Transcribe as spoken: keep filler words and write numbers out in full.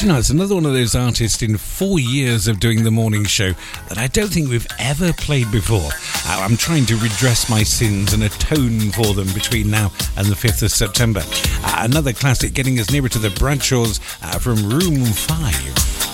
you know, it's another one of those artists in four years of doing the morning show that I don't think we've ever played before. Uh, I'm trying to redress my sins and atone for them between now and the fifth of September. Uh, another classic getting us nearer to the Bradshaws uh, from Room five.